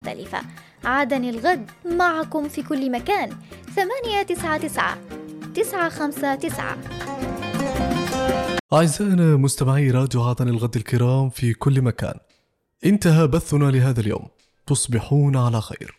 مختلفة. عادني الغد معكم في كل مكان. 899 أعزائنا مستمعي راديو عادني الغد الكرام في كل مكان، انتهى بثنا لهذا اليوم. تصبحون على خير.